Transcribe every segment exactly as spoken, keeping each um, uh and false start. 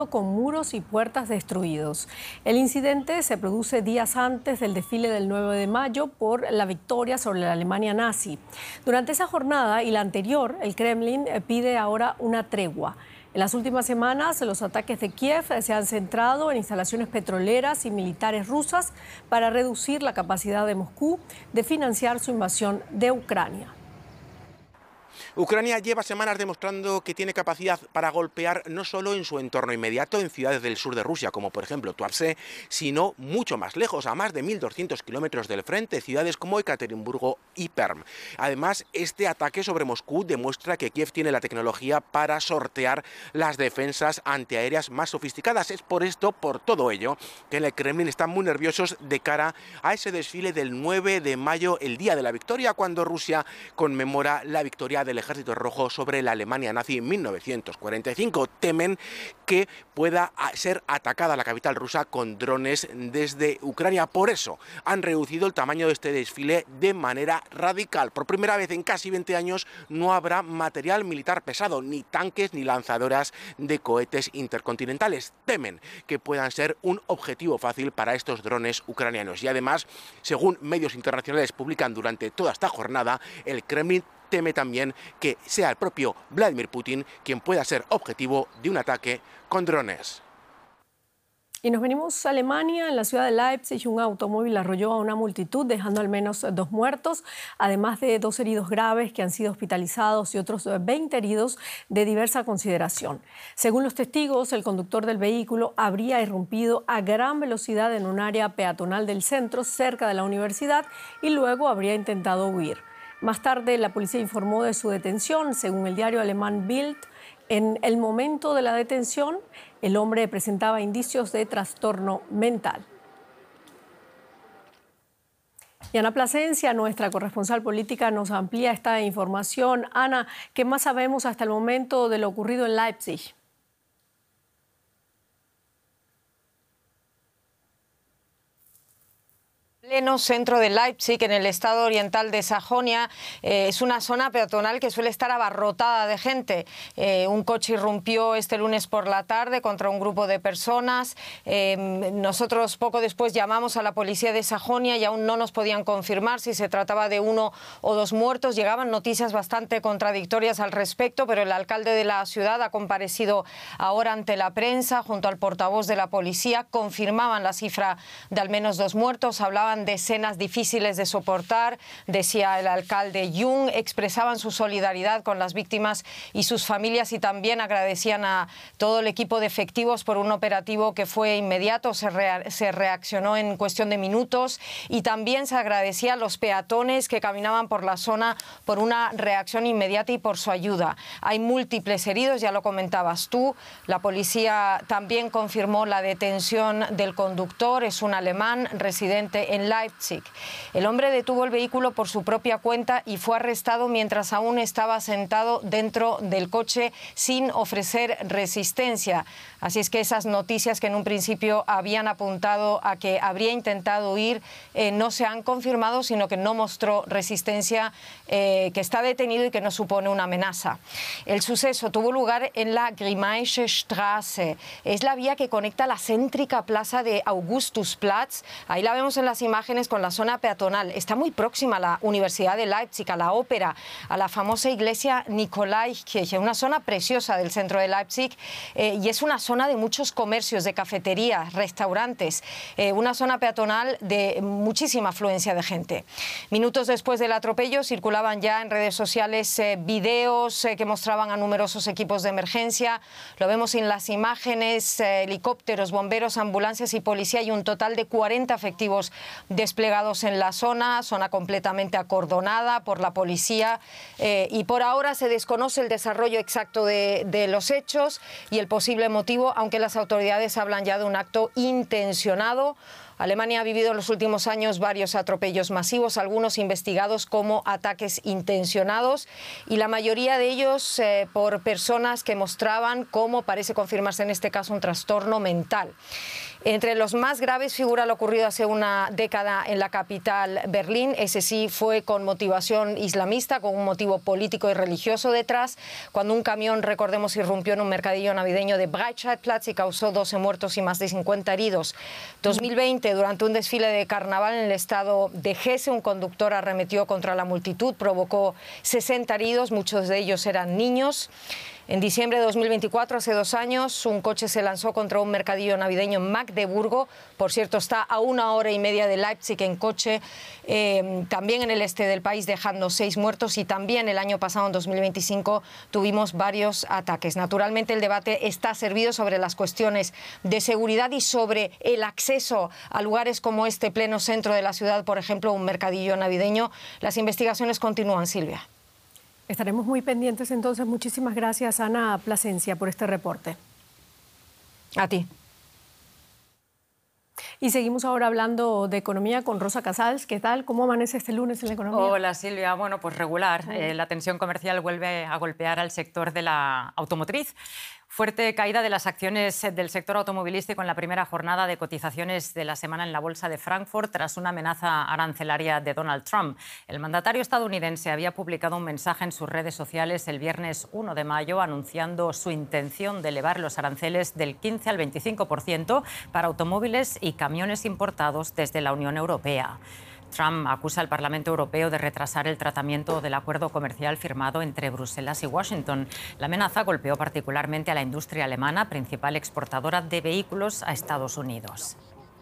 con muros y puertas destruidos. El incidente se produce días antes del desfile del nueve de mayo por la victoria sobre la Alemania nazi. Durante esa jornada y la anterior, el Kremlin pide ahora una tregua. En las últimas semanas, los ataques de Kiev se han centrado en instalaciones petroleras y militares rusas para reducir la capacidad de Moscú de financiar su invasión de Ucrania. Ucrania lleva semanas demostrando que tiene capacidad para golpear no solo en su entorno inmediato, en ciudades del sur de Rusia, como por ejemplo Tuapse, sino mucho más lejos, a más de mil doscientos kilómetros del frente, ciudades como Ekaterimburgo y Perm. Además, este ataque sobre Moscú demuestra que Kiev tiene la tecnología para sortear las defensas antiaéreas más sofisticadas. Es por esto, por todo ello, que en el Kremlin están muy nerviosos de cara a ese desfile del nueve de mayo, el día de la victoria, cuando Rusia conmemora la victoria del Ejército Rojo sobre la Alemania nazi en mil novecientos cuarenta y cinco. Temen que pueda ser atacada la capital rusa con drones desde Ucrania. Por eso han reducido el tamaño de este desfile de manera radical. Por primera vez en casi veinte años no habrá material militar pesado, ni tanques ni lanzadoras de cohetes intercontinentales. Temen que puedan ser un objetivo fácil para estos drones ucranianos. Y además, según medios internacionales publican durante toda esta jornada, el Kremlin teme también que sea el propio Vladimir Putin quien pueda ser objetivo de un ataque con drones. Y nos venimos a Alemania. En la ciudad de Leipzig, un automóvil arrolló a una multitud, dejando al menos dos muertos, además de dos heridos graves que han sido hospitalizados y otros veinte heridos de diversa consideración. Según los testigos, el conductor del vehículo habría irrumpido a gran velocidad en un área peatonal del centro, cerca de la universidad, y luego habría intentado huir. Más tarde, la policía informó de su detención. Según el diario alemán Bild, en el momento de la detención, el hombre presentaba indicios de trastorno mental. Y Ana Plasencia, nuestra corresponsal política, nos amplía esta información. Ana, ¿qué más sabemos hasta el momento de lo ocurrido en Leipzig? Pleno centro de Leipzig, en el estado oriental de Sajonia, eh, es una zona peatonal que suele estar abarrotada de gente. Eh, un coche irrumpió este lunes por la tarde contra un grupo de personas. Eh, nosotros poco después llamamos a la policía de Sajonia y aún no nos podían confirmar si se trataba de uno o dos muertos. Llegaban noticias bastante contradictorias al respecto, pero el alcalde de la ciudad ha comparecido ahora ante la prensa junto al portavoz de la policía. Confirmaban la cifra de al menos dos muertos, hablaban de escenas difíciles de soportar, decía el alcalde Jung, expresaban su solidaridad con las víctimas y sus familias y también agradecían a todo el equipo de efectivos por un operativo que fue inmediato, se, rea se reaccionó en cuestión de minutos, y también se agradecía a los peatones que caminaban por la zona por una reacción inmediata y por su ayuda. Hay múltiples heridos, ya lo comentabas tú. La policía también confirmó la detención del conductor, es un alemán residente en Leipzig. El hombre detuvo el vehículo por su propia cuenta y fue arrestado mientras aún estaba sentado dentro del coche sin ofrecer resistencia. Así es que esas noticias que en un principio habían apuntado a que habría intentado huir eh, no se han confirmado, sino que no mostró resistencia, eh, que está detenido y que no supone una amenaza. El suceso tuvo lugar en la Grimmaische Straße. Es la vía que conecta la céntrica plaza de Augustusplatz. Ahí la vemos en las imágenes con la zona peatonal. Está muy próxima a la Universidad de Leipzig, a la ópera, a la famosa iglesia Nikolaikirche, una zona preciosa del centro de Leipzig, eh, y es una zona de muchos comercios, de cafeterías, restaurantes, eh, una zona peatonal de muchísima afluencia de gente. Minutos después del atropello circulaban ya en redes sociales eh, videos eh, que mostraban a numerosos equipos de emergencia. Lo vemos en las imágenes, eh, helicópteros, bomberos, ambulancias y policía, y un total de cuarenta efectivos desplegados en la zona, zona completamente acordonada por la policía, eh, y por ahora se desconoce el desarrollo exacto de, de los hechos y el posible motivo, aunque las autoridades hablan ya de un acto intencionado. Alemania ha vivido en los últimos años varios atropellos masivos, algunos investigados como ataques intencionados y la mayoría de ellos eh, por personas que mostraban, como parece confirmarse en este caso, un trastorno mental. Entre los más graves figura lo ocurrido hace una década en la capital, Berlín. Ese sí fue con motivación islamista, con un motivo político y religioso detrás, cuando un camión, recordemos, irrumpió en un mercadillo navideño de Breitscheidplatz y causó doce muertos y más de cincuenta heridos. dos mil veinte, durante un desfile de carnaval en el estado de Hesse, un conductor arremetió contra la multitud, provocó sesenta heridos, muchos de ellos eran niños. En diciembre de dos mil veinticuatro, hace dos años, un coche se lanzó contra un mercadillo navideño en Magdeburgo. Por cierto, está a una hora y media de Leipzig en coche, eh, también en el este del país, dejando seis muertos. Y también el año pasado, en dos mil veinticinco, tuvimos varios ataques. Naturalmente, el debate está servido sobre las cuestiones de seguridad y sobre el acceso a lugares como este, pleno centro de la ciudad, por ejemplo, un mercadillo navideño. Las investigaciones continúan, Silvia. Estaremos muy pendientes entonces. Muchísimas gracias, Ana Plasencia, por este reporte. A ti. Y seguimos ahora hablando de economía con Rosa Casals. ¿Qué tal? ¿Cómo amanece este lunes en la economía? Hola, Silvia. Bueno, pues regular. Eh, la tensión comercial vuelve a golpear al sector de la automotriz. Fuerte caída de las acciones del sector automovilístico en la primera jornada de cotizaciones de la semana en la Bolsa de Frankfurt tras una amenaza arancelaria de Donald Trump. El mandatario estadounidense había publicado un mensaje en sus redes sociales el viernes uno de mayo anunciando su intención de elevar los aranceles del quince al veinticinco por ciento para automóviles y camiones importados desde la Unión Europea. Trump acusa al Parlamento Europeo de retrasar el tratamiento del acuerdo comercial firmado entre Bruselas y Washington. La amenaza golpeó particularmente a la industria alemana, principal exportadora de vehículos a Estados Unidos.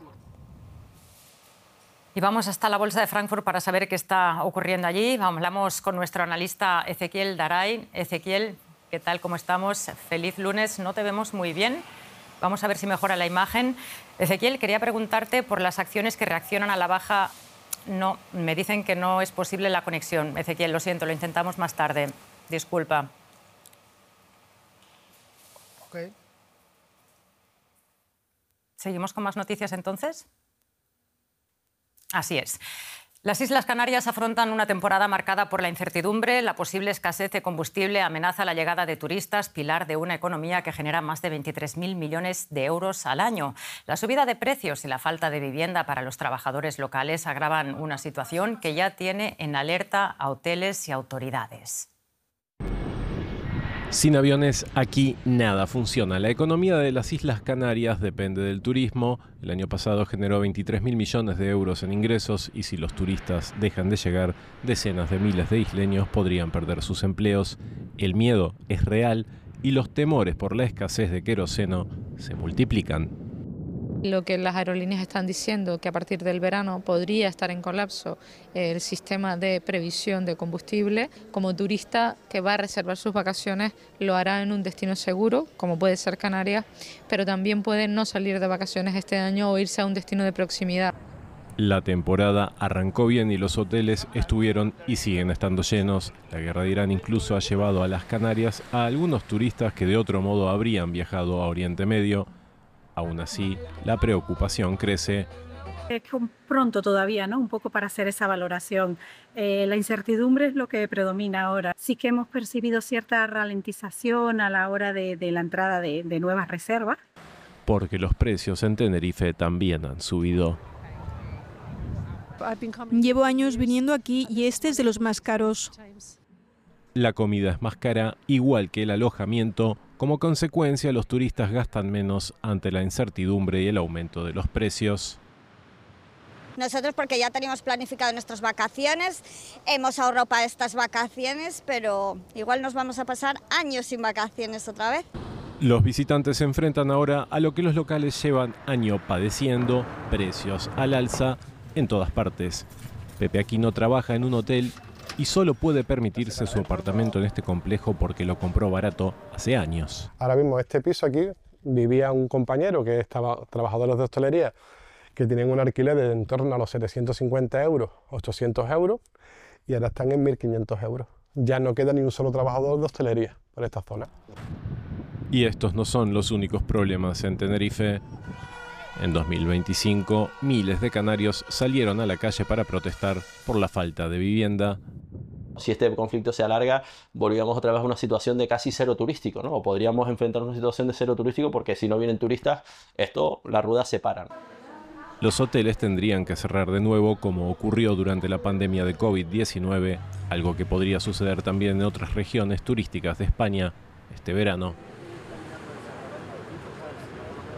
Y vamos hasta la Bolsa de Frankfurt para saber qué está ocurriendo allí. Hablamos con nuestro analista Ezequiel Daray. Ezequiel, ¿qué tal? ¿Cómo estamos? Feliz lunes. No te vemos muy bien. Vamos a ver si mejora la imagen. Ezequiel, quería preguntarte por las acciones que reaccionan a la baja. No, me dicen que no es posible la conexión. Ezequiel, lo siento, lo intentamos más tarde. Disculpa. Okay. ¿Seguimos con más noticias entonces? Así es. Las Islas Canarias afrontan una temporada marcada por la incertidumbre. La posible escasez de combustible amenaza la llegada de turistas, pilar de una economía que genera más de veintitrés mil millones de euros al año. La subida de precios y la falta de vivienda para los trabajadores locales agravan una situación que ya tiene en alerta a hoteles y autoridades. Sin aviones, aquí nada funciona. La economía de las Islas Canarias depende del turismo. El año pasado generó veintitrés mil millones de euros en ingresos y si los turistas dejan de llegar, decenas de miles de isleños podrían perder sus empleos. El miedo es real y los temores por la escasez de queroseno se multiplican. Lo que las aerolíneas están diciendo, que a partir del verano podría estar en colapso el sistema de previsión de combustible. Como turista que va a reservar sus vacaciones lo hará en un destino seguro, como puede ser Canarias, pero también puede no salir de vacaciones este año o irse a un destino de proximidad. La temporada arrancó bien y los hoteles estuvieron y siguen estando llenos. La guerra de Irán incluso ha llevado a las Canarias a algunos turistas que de otro modo habrían viajado a Oriente Medio. Aún así, la preocupación crece. Es pronto todavía, ¿no? Un poco para hacer esa valoración. Eh, la incertidumbre es lo que predomina ahora. Sí que hemos percibido cierta ralentización a la hora de, de la entrada de, de nuevas reservas. Porque los precios en Tenerife también han subido. Llevo años viniendo aquí y este es de los más caros. La comida es más cara, igual que el alojamiento. Como consecuencia, los turistas gastan menos ante la incertidumbre y el aumento de los precios. Nosotros porque ya teníamos planificado nuestras vacaciones, hemos ahorrado para estas vacaciones, pero igual nos vamos a pasar años sin vacaciones otra vez. Los visitantes se enfrentan ahora a lo que los locales llevan año padeciendo, precios al alza en todas partes. Pepe Aquino trabaja en un hotel y solo puede permitirse su apartamento en este complejo porque lo compró barato hace años. Ahora mismo este piso aquí vivía un compañero que estaba trabajadores de hostelería que tienen un alquiler de en torno a los setecientos cincuenta euros, ochocientos euros y ahora están en mil quinientos euros. Ya no queda ni un solo trabajador de hostelería por esta zona. Y estos no son los únicos problemas en Tenerife. En dos mil veinticinco, miles de canarios salieron a la calle para protestar por la falta de vivienda. Si este conflicto se alarga, volvíamos otra vez a una situación de casi cero turístico, ¿no? O podríamos enfrentar una situación de cero turístico porque si no vienen turistas, esto, la rueda se para. Los hoteles tendrían que cerrar de nuevo, como ocurrió durante la pandemia de COVID diecinueve, algo que podría suceder también en otras regiones turísticas de España este verano.